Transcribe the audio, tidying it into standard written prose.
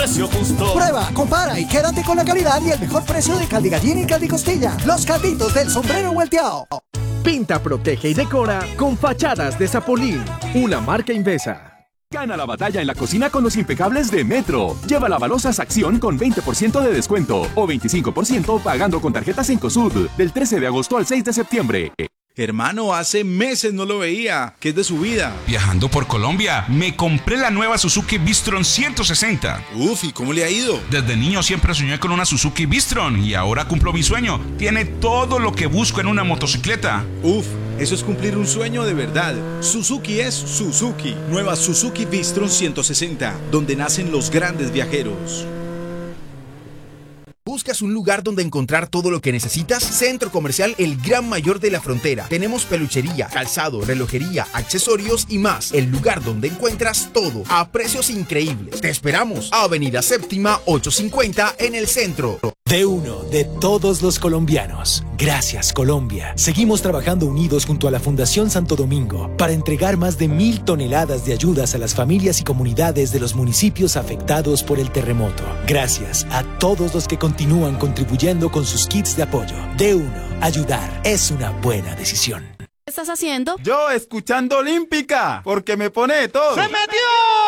precio justo. Prueba, compara y quédate con la calidad y el mejor precio de caldi gallina y caldi costilla. Los calditos del sombrero volteado. Pinta, protege y decora con fachadas de Zapolín, una marca Invesa. Gana la batalla en la cocina con los impecables de Metro. Lleva la balosas Acción con 20% de descuento o 25% pagando con tarjetas Cencosud del 13 de agosto al 6 de septiembre. Hermano, hace meses no lo veía. ¿Qué es de su vida? Viajando por Colombia, me compré la nueva Suzuki Bistron 160. Uf, ¿y cómo le ha ido? Desde niño siempre soñé con una Suzuki Bistron y ahora cumplo mi sueño. Tiene todo lo que busco en una motocicleta. Uf, eso es cumplir un sueño de verdad. Suzuki es Suzuki. Nueva Suzuki Bistron 160, donde nacen los grandes viajeros. ¿Buscas un lugar donde encontrar todo lo que necesitas? Centro Comercial El Gran Mayor de la Frontera. Tenemos peluchería, calzado, relojería, accesorios y más. El lugar donde encuentras todo a precios increíbles. Te esperamos. Avenida Séptima 850 en el centro. De uno, de todos los colombianos. Gracias, Colombia. Seguimos trabajando unidos junto a la Fundación Santo Domingo para entregar más de 1,000 toneladas de ayudas a las familias y comunidades de los municipios afectados por el terremoto. Gracias a todos los que continúan contribuyendo con sus kits de apoyo. De uno, ayudar es una buena decisión. ¿Qué estás haciendo? Yo escuchando Olímpica, porque me pone de todo. ¡Se metió!